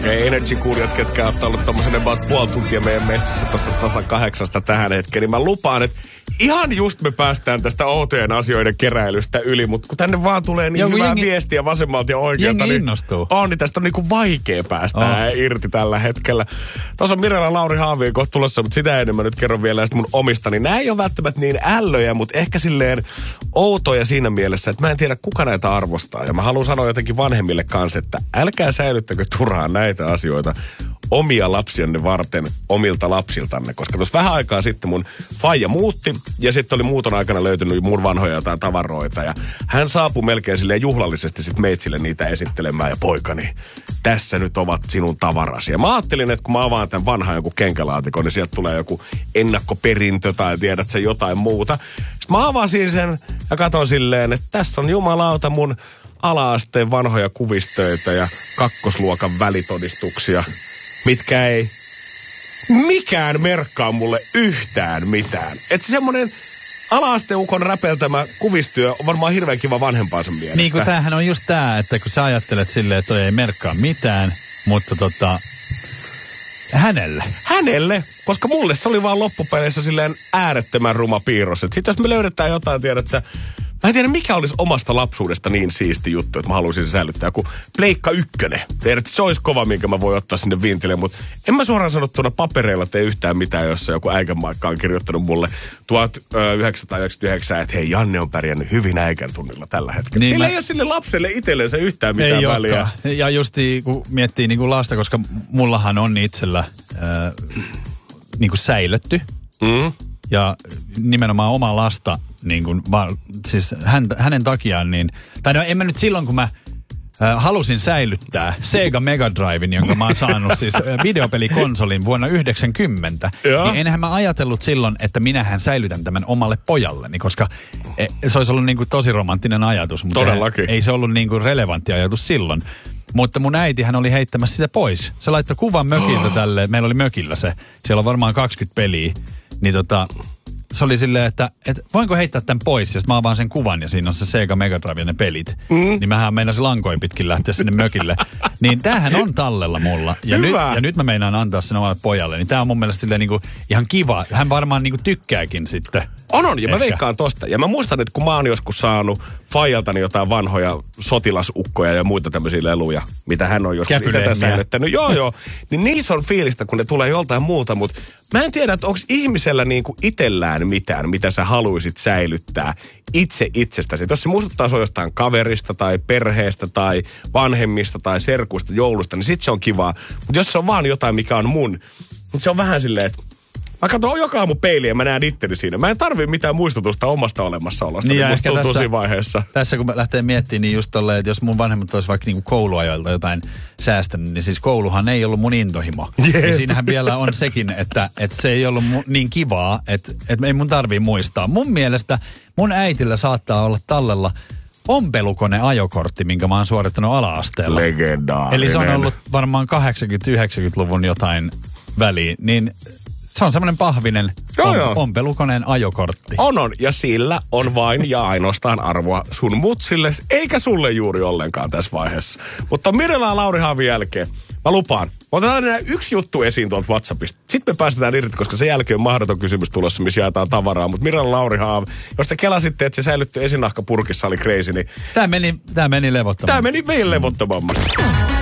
Okei, Energy-kuulijat, ketkä ottaa ollut tommosen about puoli tuntia meidän messissä tosta tasan 8 tähän hetkeen, niin mä lupaan, että ihan just me päästään tästä outojen asioiden keräilystä yli, mutta kun tänne vaan tulee niin hyvää viestiä vasemmalta ja oikealta, niin tästä on niinku vaikea päästä irti tällä hetkellä. Tuossa on Mirella Lauri Haaviin kohta tulossa, mutta sitä enemmän nyt kerron vielä mun omista. Niin nämä ei ole välttämättä niin ällöjä, mutta ehkä silleen outoja siinä mielessä, että mä en tiedä kuka näitä arvostaa. Ja mä haluan sanoa jotenkin vanhemmille kanssa, että älkää säilyttäkö turhaan näitä asioita omia lapsianne varten omilta lapsiltanne. Koska tuossa vähän aikaa sitten mun faija muutti ja sitten oli muuton aikana löytynyt mun vanhoja jotain tavaroita. Ja hän saapui melkein silleen juhlallisesti sit meitsille niitä esittelemään. Ja poikani, tässä nyt ovat sinun tavarasi. Ja mä ajattelin, että kun mä avaan tämän vanhan joku kenkälaatikon, niin sieltä tulee joku ennakkoperintö tai tiedät sä jotain muuta. Sitten mä avasin sen ja katson silleen, että tässä on jumalauta mun ala-asteen vanhoja kuvistöitä ja kakkosluokan välitodistuksia, mitkä ei mikään merkkaa mulle yhtään mitään. Että semmonen ala-asteukon räpeltämä kuvistyö on varmaan hirveän kiva vanhempaansa mielestä. Niin kuin tämähän on just tää, että kun sä ajattelet silleen, että toi ei merkkaa mitään, mutta Hänelle, koska mulle se oli vaan loppupeleissä silleen äärettömän ruma piirros. Sitten jos me löydetään jotain, tiedät sä, mä en tiedä mikä olisi omasta lapsuudesta niin siisti juttu, että mä haluaisin se säilyttää. Joku Pleikka 1. Tiedät, se olisi kova, minkä mä voin ottaa sinne vintille, mutta en mä suoraan sanottuna papereilla tee yhtään mitään, jossa joku äikänmaikka on kirjoittanut mulle 1999, että hei, Janne on pärjännyt hyvin äikän tunnilla tällä hetkellä. Niin sillä ei ole sille lapselle itsellensä yhtään mitään ei väliä. Olekaan. Ja just kun miettii niin kuin lasta, koska mullahan on itsellä niin kuin säilötty. Ja nimenomaan oma lasta, niin kuin, siis hänen takiaan, niin, tai no en mä nyt silloin, kun mä halusin säilyttää Sega Mega Driven, jonka mä oon saanut siis videopelikonsolin vuonna 1990, niin enhän mä ajatellut silloin, että minähän säilytän tämän omalle pojalleni, koska se olisi ollut niin kuin tosi romanttinen ajatus, mutta ei se ollut niin kuin relevantti ajatus silloin. Mutta mun äitihän oli heittämässä sitä pois. Se laittoi kuvan mökiltä tälle, meillä oli mökillä se, siellä on varmaan 20 peliä, niin se oli silleen, että voinko heittää tämän pois, ja sitten mä avaan sen kuvan, ja siinä on se Sega Mega Drive ja ne pelit. Niin mähän meinasin lankoin pitkin lähteä sinne mökille. Niin tämähän on tallella mulla. Ja nyt mä meinaan antaa sen omalle pojalle. Niin tää on mun mielestä silleen niinku ihan kiva. Hän varmaan niinku tykkääkin sitten. On, ja mä veikkaan tosta. Ja mä muistan, että kun mä oon joskus saanut faijaltani jotain vanhoja sotilasukkoja ja muita tämmöisiä leluja, mitä hän on joskus itse säilyttänyt. Joo. Niin niissä on fiilistä, kun ne tulee joltain muuta, mutta mä en tiedä, että onko ihmisellä niinku itsellään mitään, mitä sä haluisit säilyttää itsestäsi. Jos se muistuttaa sua jostain kaverista tai perheestä tai vanhemmista tai serkuista, joulusta, niin sit se on kivaa. Mutta jos se on vaan jotain, mikä on mun, niin se on vähän silleen, että mä katson joka aamu peiliä ja mä näen itteni siinä. Mä en tarvii mitään muistutusta omasta olemassaolosta. Niin musta tuntuu siinä vaiheessa. Tässä kun lähtee miettimään, niin just tolleen, että jos mun vanhemmat olisi vaikka niinku kouluajoilta jotain säästänyt, niin siis kouluhan ei ollut mun intohimo. Ja siinähän vielä on sekin, että se ei ollut niin kivaa, että ei mun tarvii muistaa. Mun mielestä mun äitillä saattaa olla tallella ompelukoneajokortti, minkä mä oon suorittanut ala-asteella. Legendaarinen. Eli se on ollut varmaan 80-90-luvun jotain väliin, niin se on semmoinen pahvinen ompelukoneen ajokortti. On. Ja sillä on vain ja ainoastaan arvoa sun mutsille, eikä sulle juuri ollenkaan tässä vaiheessa. Mutta Mirella ja Lauri Haavin jälkeen, mä lupaan, otetaan yksi juttu esiin tuolta WhatsAppista. Sitten me päästetään irti, koska sen jälkeen on mahdoton kysymys tulossa, missä jaetaan tavaraa. Mutta Mirella ja Lauri Haavi, jos te kelasitte, että se säilytty esinahkapurkissa oli crazy, niin Tämä meni levottomasti. Tämä meni meidän levottomammaksi.